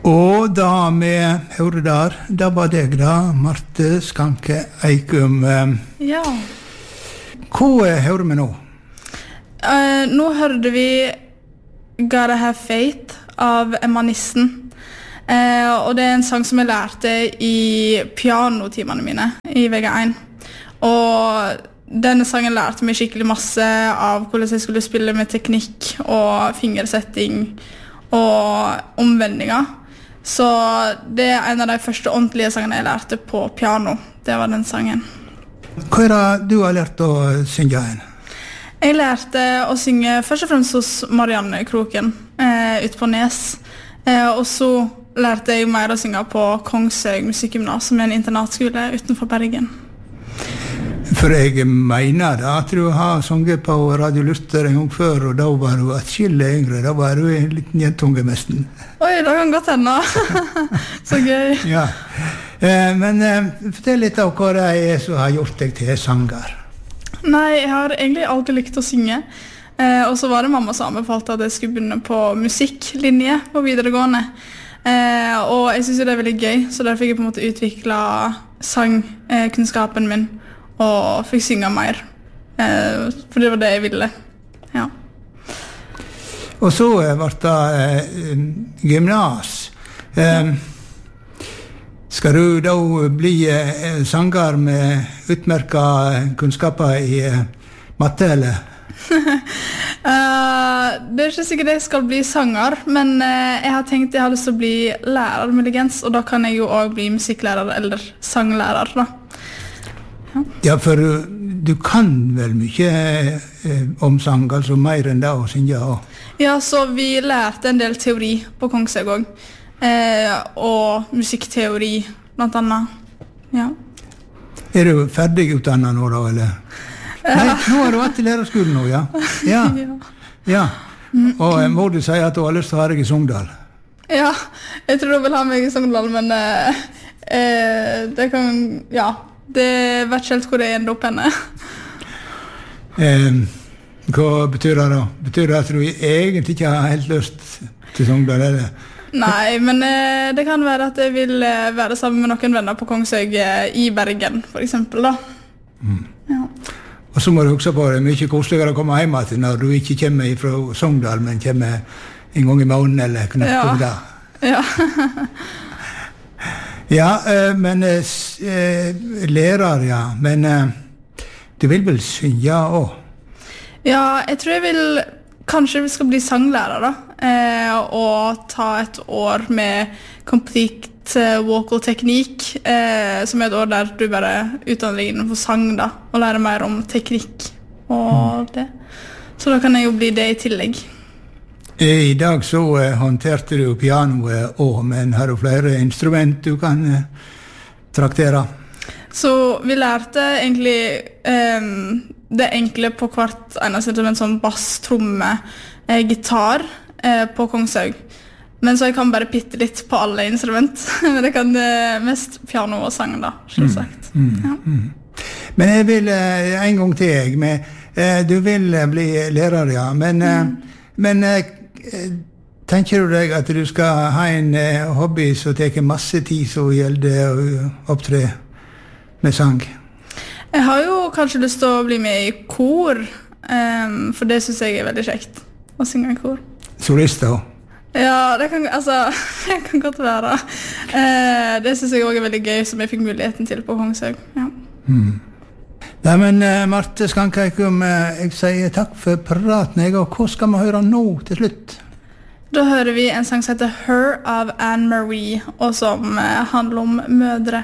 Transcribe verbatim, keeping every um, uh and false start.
Og da vi hørte der, da var det da, Marte Skanke Eikum. Ja. Hva hører vi nå? Uh, nå hørte vi Gotta Have Faith av Emma Nissen. Uh, og det er en sang som jeg lærte i pianotimene mine i V G én. Og denne sangen lærte meg skikkelig masse av hvordan jeg skulle spille med teknikk og fingersetting og omvendinger. Så det er en av de første ordentlige sangene jeg lærte på piano. Det var den sangen. Hva er det du har lært å synge en? Jeg lærte å synge først og fremst hos Marianne Kroken eh, ute på Nes. Eh, og så lærte jeg mer å synge på Kongshaug Musikkgymnas, som er en internatskole utenfor Bergen. For jeg mener da at du har sunget på Radio Luster en gang før, og da var du atskillig yngre. Da var du en liten jentunge mesten. Oi, det kan godt hende. Så gøy. Ja. Eh, men eh, fortell litt av hva det er som har gjort deg til sanger. Nei, jeg har egentlig alltid likt å synge. Eh, og så var det mamma som anbefalte at jeg skulle begynne på musikklinje på videregående. Eh, og jeg synes jo det er veldig gøy, så der fikk jeg på en måte utviklet sangkunnskapen min. Og fikk synge mer, eh, for det var det jeg ville. Ja. Og så ble det eh, gymnas. Eh, skal du da bli eh, sanger med utmerket kunnskaper i eh, matte, eller? uh, det er ikke sikkert jeg skal bli sanger, men uh, jeg har tenkt jeg har lyst til å bli lærer muligens, og da kan jeg jo også bli musikklærer eller sanglærer, da. Ja, for du kan vel mye eh, om sang, altså mer enn det å synge også. Ja, så vi lærte en del teori på Kongshaug også, eh, og musikkteori blant annet. Ja. Er du ferdig utdannet nå da, eller? Nei, nå har du vært i lærerskolen nå, ja. Ja, ja. Og eh, må du si at du har lyst til å ha deg i Sogndal? Ja, jeg tror du vil ha meg i Sogndal, men eh, eh, det kan, ja. Det vet ikke helt hvor det ender opp henne. eh, hva betyr det da? Betyr det at du egentlig ikke har helt lyst til Sogndal, eller? Nei, men eh, det kan være at jeg vil eh, være sammen med noen venner på Kongshaug eh, i Bergen, for eksempel da. Mm. Ja. Og så må du huske på det, er mye koseligere å komme hjem til når du ikke kommer fra Sogndal, men kommer en gang i måneden eller knøtt om det. Ja. Ja, eh, men eh, lærer, ja. Men eh, du vil vel synge også? Ja, jeg tror jeg vil, kanskje vi skal bli sanglærer da, eh, og ta et år med complete vocal teknikk, eh, som er et år der du bare utdanner deg innenfor sang da, og lærer mer om teknikk og mm. det. Så da kan jeg jo bli det i tillegg. I dag så eh, håndterte du pianoet også, men har du flere instrument du kan eh, traktere? Så vi lærte egentlig eh, det enkle på hvert eneste instrument, som bass, tromme, eh, gitar eh, på Kongshaug. Men så jeg kan bare pitte litt på alle instrument. Men det kan eh, mest piano og sang da, selvsagt. Mm, mm, ja. mm. Men jeg vil eh, en gang til jeg, med, eh, du vil eh, bli lærer, ja, men, eh, mm. men eh, tenker du deg at du skal ha en eh, hobby som tar masse tid som gjelder å opptre med sang? Jeg har jo kanskje lyst til å bli med i kor, um, for det synes jeg er veldig kjekt å synge i kor. Solist da? Ja, det kan, altså, det kan godt være. Uh, det synes jeg også er veldig gøy, som jeg fikk muligheten til på Kongshaug. Ja. Hmm. Nei, men uh, Marte Skanke Eikum, uh, jeg sier takk for praten, jeg, og hva skal vi høre nå til slutt? Da hører vi en sang som heter Her av Anne Marie, og som uh, handler om mødre.